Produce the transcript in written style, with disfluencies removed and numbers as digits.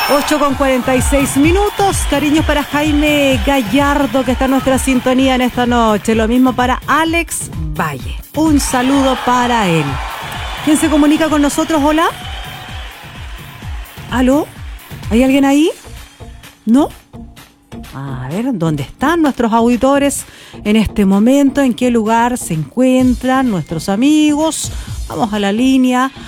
8:46. Cariños para Jaime Gallardo, que está en nuestra sintonía en esta noche. Lo mismo para Alex Valle. Un saludo para él. ¿Quién se comunica con nosotros? Hola. ¿Aló? ¿Hay alguien ahí? ¿No? A ver, ¿dónde están nuestros auditores en este momento? ¿En qué lugar se encuentran nuestros amigos? Vamos a la línea